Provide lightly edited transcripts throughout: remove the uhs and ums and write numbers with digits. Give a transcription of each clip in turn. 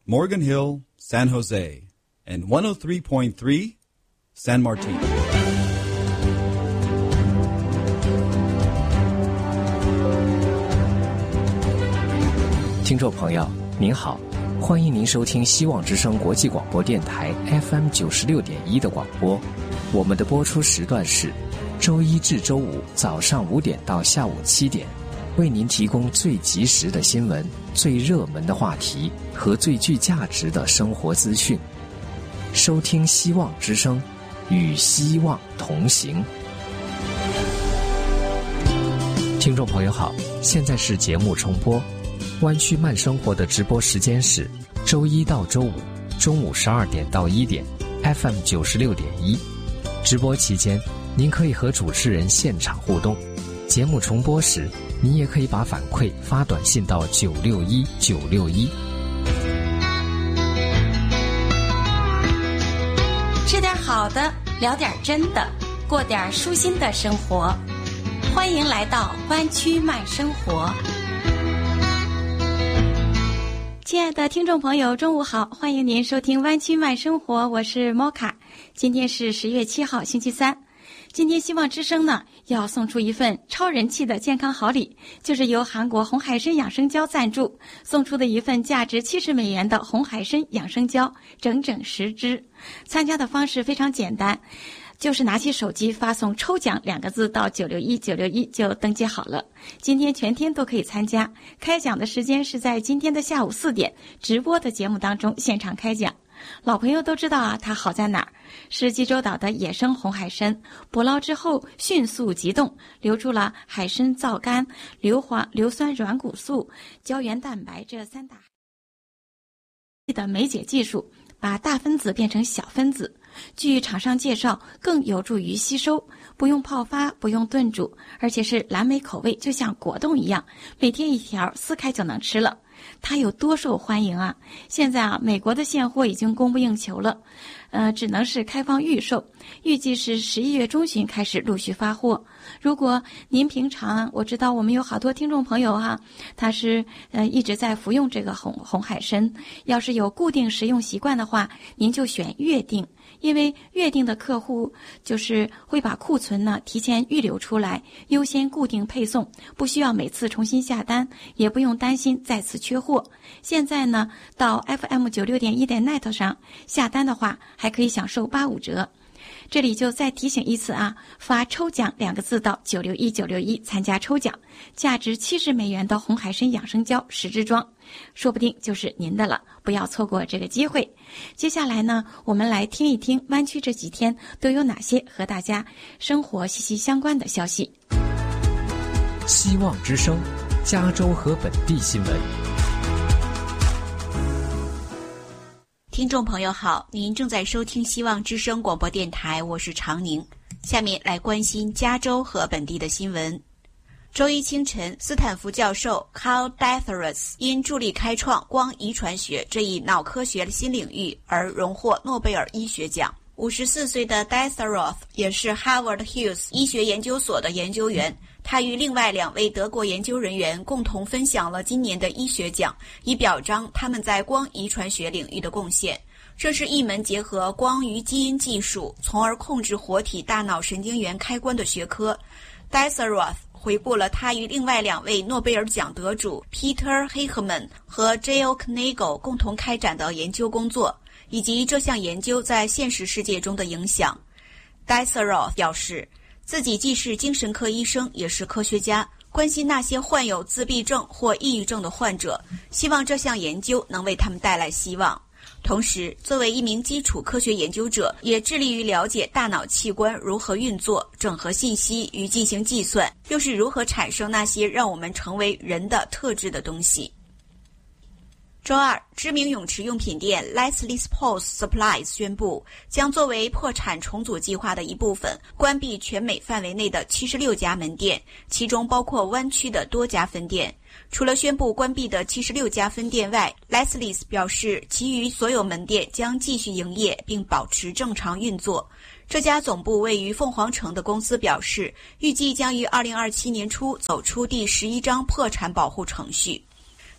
Morgan Hill, San Jose, and 103.3 San Martin. 听众朋友您好，欢迎您收听希望之声国际广播电台 FM 96.1的广播。我们的播出时段是周一至周五早上5点到下午7点，为您提供最及时的新闻、最热门的话题和最具价值的生活资讯。收听希望之声，与希望同行。听众朋友好，现在是节目重播。湾区慢生活的直播时间是周一到周五中午12点到1点 FM 96.1。直播期间您可以和主持人现场互动，节目重播时您也可以把反馈发短信到961961。 吃点好的，聊点真的，过点舒心的生活。欢迎来到湾区慢生活。亲爱的听众朋友，中午好，欢迎您收听湾区慢生活，我是莫卡。今天是10月7号星期三。今天希望之声呢要送出一份超人气的健康好礼，就是由韩国红海参养生胶赞助送出的一份价值$70的红海参养生胶，整整10支。参加的方式非常简单，就是拿起手机发送抽奖2个字到961961就登记好了。今天全天都可以参加，开奖的时间是在今天的下午4点直播的节目当中现场开奖。老朋友都知道啊，它好在哪儿？是济州岛的野生红海参，捕捞之后迅速急冻，留住了海参皂苷、硫酸软骨素、胶原蛋白这3大的酶解技术，把大分子变成小分子。据厂商介绍，更有助于吸收，不用泡发，不用炖煮，而且是蓝莓口味，就像果冻一样，每天1条撕开就能吃了。它有多受欢迎啊！现在啊，美国的现货已经供不应求了，只能是开放预售，预计是11月中旬开始陆续发货。如果您平常，我知道我们有好多听众朋友哈，他是一直在服用这个红海参，要是有固定食用习惯的话，您就选月订。因为月订的客户就是会把库存呢提前预留出来，优先固定配送，不需要每次重新下单，也不用担心再次缺货。现在呢，到 FM 96.1 的 net 上下单的话，还可以享受85折。这里就再提醒一次啊，发抽奖2个字到961961参加抽奖，价值$70的红海参养生胶10支装，说不定就是您的了，不要错过这个机会。接下来呢，我们来听一听湾区这几天都有哪些和大家生活息息相关的消息。 希望之声，加州和本地新闻。 听众朋友好，您正在收听希望之声广播电台，我是常宁。下面来关心加州和本地的新闻。周一清晨，斯坦福教授 Carl Deatherus 因助力开创光遗传学这一脑科学新领域而荣获诺贝尔医学奖。54岁的 Deatherus 也是 Harvard Hughes 医学研究所的研究员，他与另外2位德国研究人员共同分享了今年的医学奖，以表彰他们在光遗传学领域的贡献。这是一门结合光与基因技术，从而控制活体大脑神经元开关的学科。Deatherus 回顾了他与另外2位诺贝尔奖得主 Peter Heckman 和 Jill Knagel 共同开展的研究工作，以及这项研究在现实世界中的影响。Deatherus 表示，自己既是精神科医生，也是科学家，关心那些患有自闭症或抑郁症的患者，希望这项研究能为他们带来希望。同时，作为一名基础科学研究者，也致力于了解大脑器官如何运作、整合信息与进行计算，又是如何产生那些让我们成为人的特质的东西。周二，知名泳池用品店 Leslie Sports Supplies 宣布，将作为破产重组计划的一部分，关闭全美范围内的76家门店，其中包括湾区的多家分店。除了宣布关闭的76家分店外， Leslie 表示，其余所有门店将继续营业并保持正常运作。这家总部位于凤凰城的公司表示，预计将于2027年初走出第11章破产保护程序。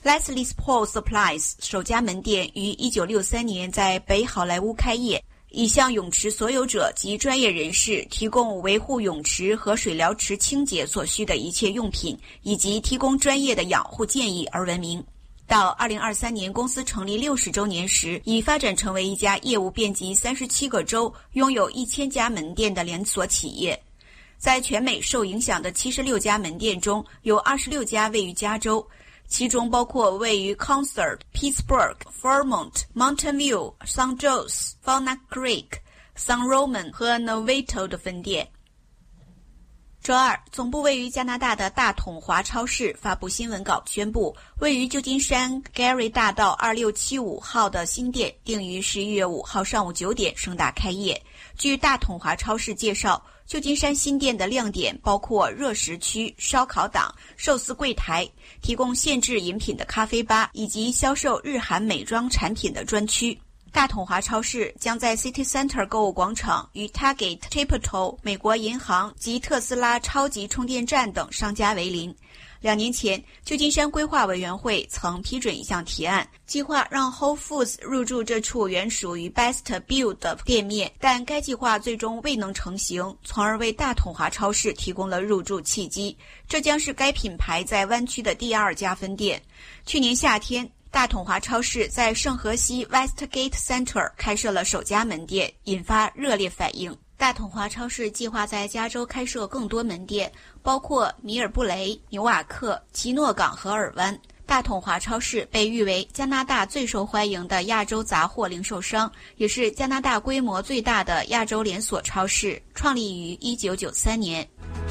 Leslie's Paul Supplies 首家门店于1963年在北好莱坞开业，以向泳池所有者及专业人士提供维护泳池和水疗池清洁所需的一切用品，以及提供专业的养护建议而闻名。到2023年公司成立60周年时，已发展成为一家业务遍及37个州、拥有1000家门店的连锁企业。在全美受影响的76家门店中，有26家位于加州，其中包括位于 Concert、Pittsburgh、Fairmont、Mountain View、St. Joe's、Walnut Creek、San Roman 和 Novato 的分店。周二，总部位于加拿大的大统华超市发布新闻稿宣布，位于旧金山 Gary 大道2675号的新店定于11月5号上午9点盛大开业。据大统华超市介绍，旧金山新店的亮点包括热食区、烧烤档、寿司柜台、提供限制饮品的咖啡吧，以及销售日韩美妆产品的专区。大统华超市将在 City Center 购物广场与 Target、Chipotle、美国银行及特斯拉超级充电站等商家为邻。2年前，旧金山规划委员会曾批准一项提案，计划让 Whole Foods 入驻这处原属于 Best Build 的店面，但该计划最终未能成型，从而为大统华超市提供了入驻契机。这将是该品牌在湾区的第2家分店。去年夏天，大统华超市在圣荷西 Westgate Center 开设了首家门店，引发热烈反应。大统华超市计划在加州开设更多门店，包括米尔布雷、纽瓦克、奇诺港和尔湾。大统华超市被誉为加拿大最受欢迎的亚洲杂货零售商，也是加拿大规模最大的亚洲连锁超市，创立于1993年。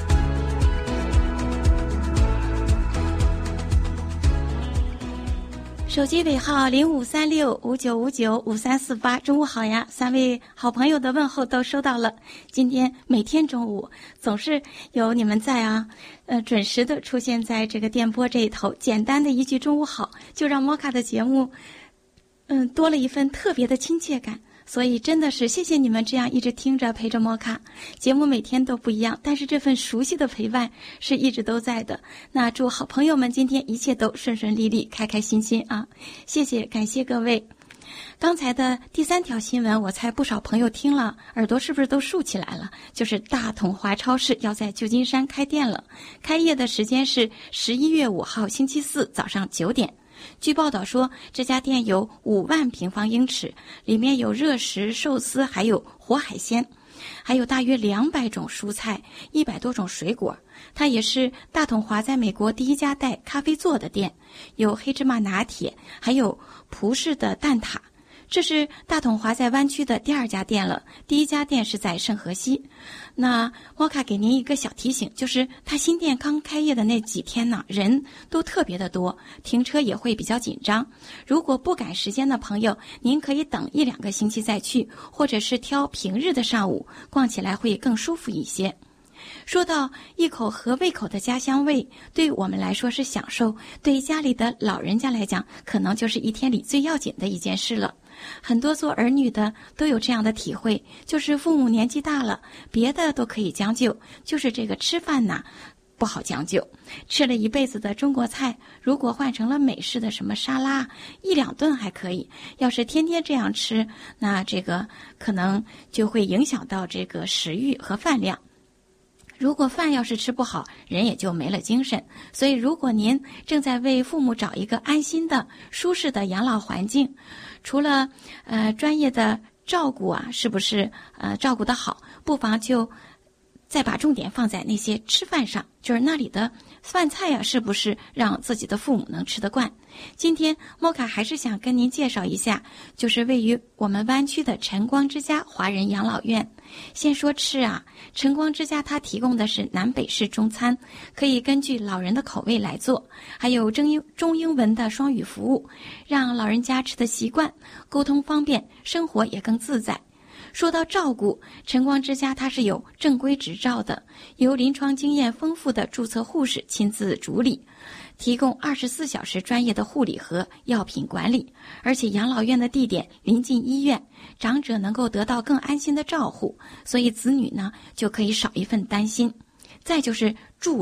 手机尾号053659595348，中午好呀！3位好朋友的问候都收到了。今天每天中午总是有你们在啊，准时的出现在这个电波这一头。简单的一句中午好，就让摩卡的节目，多了一份特别的亲切感。所以真的是谢谢你们这样一直听着陪着摩卡节目，每天都不一样，但是这份熟悉的陪伴是一直都在的。那祝好朋友们今天一切都顺顺利利，开开心心啊！谢谢，感谢各位。刚才的第3条新闻，我猜不少朋友听了耳朵是不是都竖起来了？就是大统华超市要在旧金山开店了，开业的时间是11月5号星期四早上9点。据报道说，这家店有5万平方英尺，里面有热食、寿司，还有活海鲜，还有大约200种蔬菜，100多种水果。它也是大统华在美国第1家带咖啡座的店，有黑芝麻拿铁，还有葡式的蛋挞。这是大统华在湾区的第2家店了，第1家店是在圣荷西。那摩卡给您一个小提醒，就是他新店刚开业的那几天呢，人都特别的多，停车也会比较紧张。如果不赶时间的朋友，您可以等1-2个星期再去，或者是挑平日的上午，逛起来会更舒服一些。说到一口合胃口的家乡味，对我们来说是享受，对家里的老人家来讲，可能就是一天里最要紧的一件事了。很多做儿女的都有这样的体会，就是父母年纪大了，别的都可以将就，就是这个吃饭呢不好将就。吃了一辈子的中国菜，如果换成了美式的什么沙拉，1-2顿还可以，要是天天这样吃，那这个可能就会影响到这个食欲和饭量。如果饭要是吃不好，人也就没了精神。所以如果您正在为父母找一个安心的舒适的养老环境，除了专业的照顾啊，是不是照顾得好，不妨就再把重点放在那些吃饭上，就是那里的饭菜呀，是不是让自己的父母能吃得惯。今天摩卡还是想跟您介绍一下，就是位于我们湾区的晨光之家华人养老院。先说吃啊，晨光之家它提供的是南北式中餐，可以根据老人的口味来做，还有中英文的双语服务，让老人家吃得习惯，沟通方便，生活也更自在。说到照顾，晨光之家它是有正规执照的，由临床经验丰富的注册护士亲自主理，提供24小时专业的护理和药品管理，而且养老院的地点临近医院，长者能够得到更安心的照护，所以子女呢就可以少一份担心。再就是住了，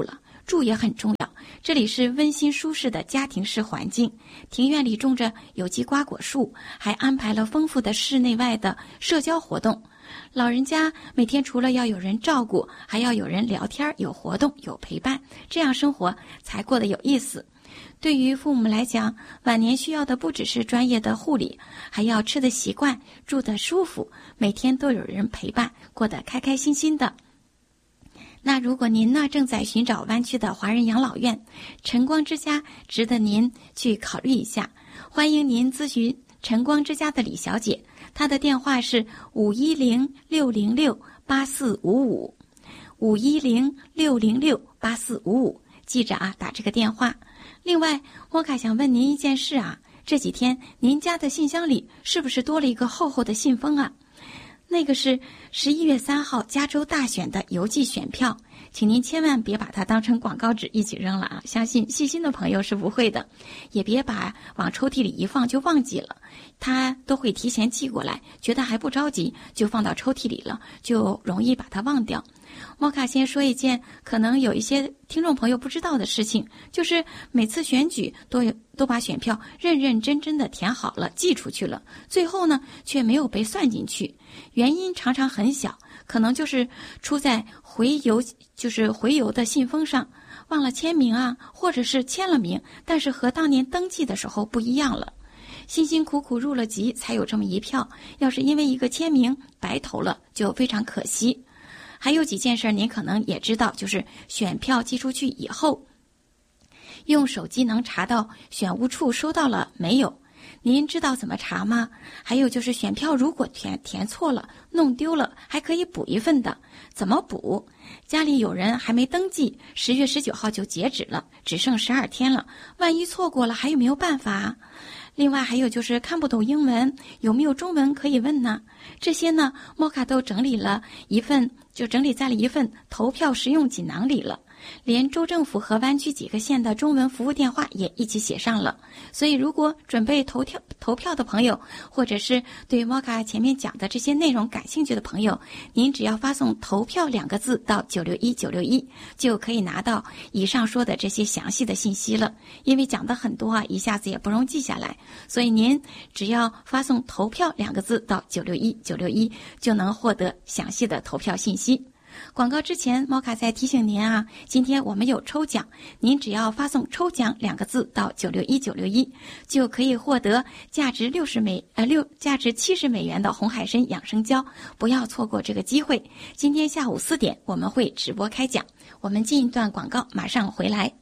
住也很重要。这里是温馨舒适的家庭式环境，庭院里种着有机瓜果树，还安排了丰富的室内外的社交活动。老人家每天除了要有人照顾，还要有人聊天，有活动，有陪伴，这样生活才过得有意思。对于父母来讲，晚年需要的不只是专业的护理，还要吃得习惯，住得舒服，每天都有人陪伴，过得开开心心的。那如果您呢正在寻找湾区的华人养老院，晨光之家值得您去考虑一下。欢迎您咨询晨光之家的李小姐，她的电话是510-606-8455 510-606-8455，记着啊，打这个电话。另外，莫卡想问您一件事啊，这几天您家的信箱里是不是多了一个厚厚的信封啊？那个是11月3号加州大选的邮寄选票，请您千万别把它当成广告纸一起扔了啊！相信细心的朋友是不会的，也别把往抽屉里一放就忘记了，他都会提前寄过来，觉得还不着急就放到抽屉里了，就容易把它忘掉。莫卡先说一件可能有一些听众朋友不知道的事情，就是每次选举都把选票认认真真的填好了寄出去了，最后呢却没有被算进去，原因常常很小，可能就是出在回邮的信封上忘了签名啊，或者是签了名，但是和当年登记的时候不一样了。辛辛苦苦入了籍才有这么一票，要是因为一个签名白投了，就非常可惜。还有几件事您可能也知道，就是选票寄出去以后，用手机能查到选务处收到了没有，您知道怎么查吗？还有就是选票如果填错了弄丢了，还可以补一份的，怎么补？家里有人还没登记，10月19号就截止了，只剩12天了，万一错过了还有没有办法？另外还有就是看不懂英文，有没有中文可以问呢？这些呢，莫卡都整理在了一份投票实用锦囊里了，连州政府和湾区几个县的中文服务电话也一起写上了。所以如果准备投票的朋友，或者是对莫卡前面讲的这些内容感兴趣的朋友，您只要发送投票2个字到961961，就可以拿到以上说的这些详细的信息了。因为讲的很多啊，一下子也不容易记下来，所以您只要发送投票2个字到961961，就能获得详细的投票信息。广告之前，猫卡再提醒您啊，今天我们有抽奖，您只要发送抽奖2个字到961961，就可以获得价值70美元的红海参养生胶，不要错过这个机会。今天下午4点我们会直播开奖，我们进一段广告，马上回来。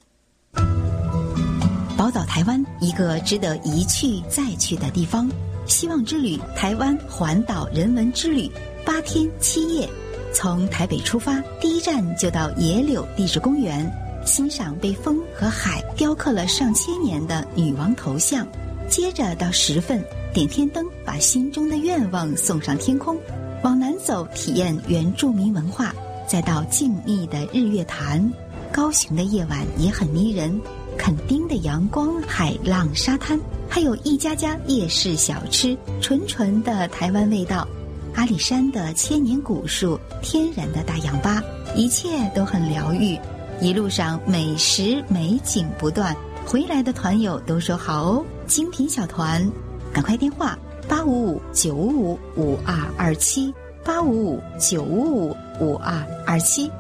宝岛台湾，一个值得一去再去的地方。希望之旅台湾环岛人文之旅，8天7夜。从台北出发，第一站就到野柳地质公园，欣赏被风和海雕刻了上千年的女王头像。接着到10份，点天灯，把心中的愿望送上天空。往南走，体验原住民文化，再到静谧的日月潭。高雄的夜晚也很迷人，垦丁的阳光、海浪、沙滩，还有一家家夜市小吃，纯纯的台湾味道。阿里山的千年古树，天然的大氧吧，一切都很疗愈。一路上美食美景不断，回来的团友都说好哦，精品小团，赶快电话855-955-5227 855-955-5227。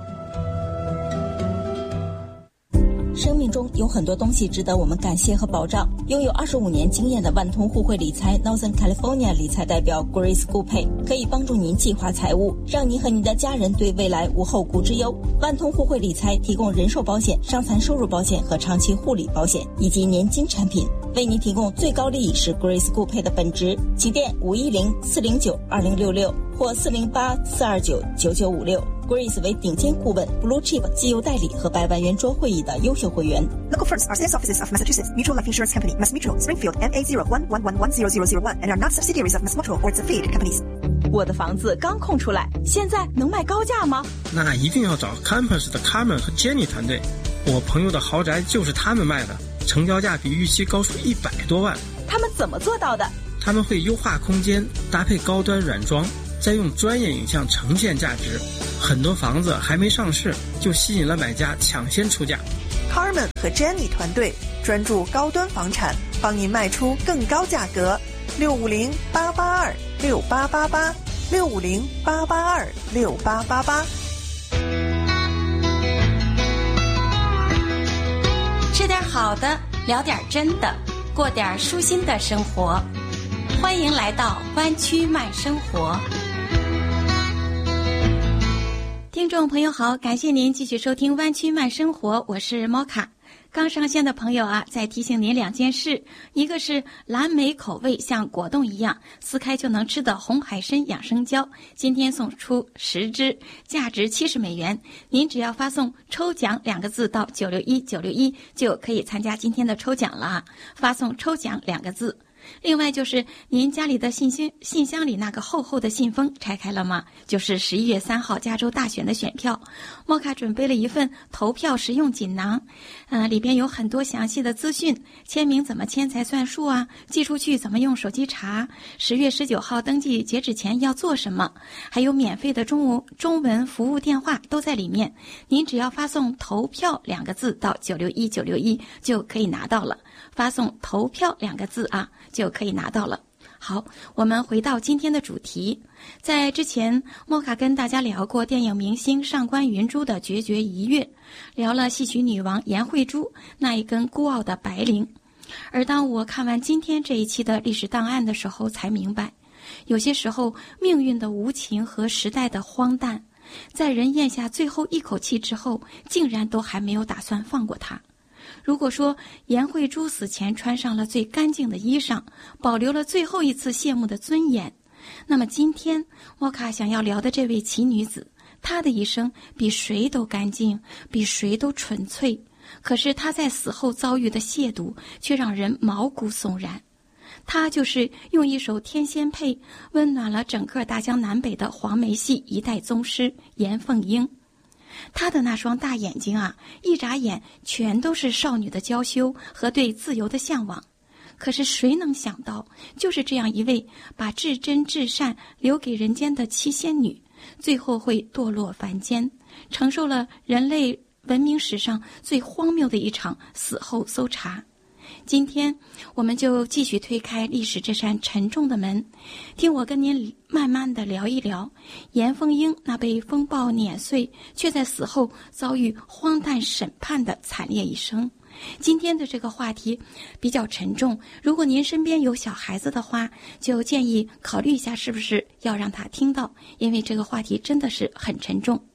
生命中有很多东西值得我们感谢和保障。拥有25年经验的万通互惠理财 Northern California 理财代表 Grace Gupay 可以帮助您计划财务，让您和您的家人对未来无后顾之忧。万通互惠理财提供人寿保险、伤残收入保险和长期护理保险以及年金产品，为您提供最高利益是 Grace Gupay 的本职。请电510-409-2066或408-429-9956。Grace 为顶尖顾问 Blue Chip 绩优代理和100万圆桌会议的优秀会员。 Local firms are sales offices of Massachusetts Mutual Life Insurance Company, Mass Mutual, Springfield, MA0111100001 and are not subsidiaries of Mass Mutual or its affiliated companies. 我的房子刚空出来，现在能卖高价吗？ 那一定要找 Campus 的 Carmen 和 Jenny 团队，我朋友的豪宅就是他们卖的，成交价比预期高出100多万。 他们怎么做到的？ 他们会优化空间，搭配高端软装， 再用专业影像呈现价值，很多房子还没上市就吸引了买家抢先出价。 Carmen 和 Jenny 团队专注高端房产，帮您卖出更高价格。650-882-6888，650-882-6888。 吃点好的，聊点真的，过点舒心的生活。欢迎来到湾区慢生活。听众朋友好，感谢您继续收听湾区慢生活，我是莫卡。刚上线的朋友啊，再提醒您2件事，一个是蓝莓口味像果冻一样撕开就能吃的红海参养生胶，今天送出10支，价值$70，您只要发送抽奖2个字到961961就可以参加今天的抽奖了，发送抽奖2个字。另外就是您家里的信箱里那个厚厚的信封拆开了吗？就是11月3号加州大选的选票，莫卡准备了一份投票实用锦囊，里边有很多详细的资讯，签名怎么签才算数啊，寄出去怎么用手机查，10月19号登记截止前要做什么，还有免费的中文服务电话都在里面，您只要发送投票2个字到961961就可以拿到了，发送投票2个字啊就可以拿到了。好，我们回到今天的主题。在之前莫卡跟大家聊过电影明星上官云珠的决绝一跃，聊了戏曲女王颜慧珠那一根孤傲的白绫。而当我看完今天这一期的历史档案的时候，才明白有些时候命运的无情和时代的荒诞，在人咽下最后一口气之后，竟然都还没有打算放过他。如果说颜慧珠死前穿上了最干净的衣裳，保留了最后一次谢幕的尊严，那么今天莫卡想要聊的这位奇女子，她的一生比谁都干净，比谁都纯粹，可是她在死后遭遇的亵渎却让人毛骨悚然。她就是用一首《天仙配》温暖了整个大江南北的黄梅戏一代宗师严凤英。她的那双大眼睛啊，一眨眼全都是少女的娇羞和对自由的向往。可是谁能想到，就是这样一位把至真至善留给人间的七仙女，最后会堕落凡间，承受了人类文明史上最荒谬的一场死后搜查。今天我们就继续推开历史这扇沉重的门，听我跟您慢慢地聊一聊严凤英那被风暴碾碎却在死后遭遇荒诞审判的惨烈一生。今天的这个话题比较沉重，如果您身边有小孩子的话，就建议考虑一下是不是要让他听到，因为这个话题真的是很沉重。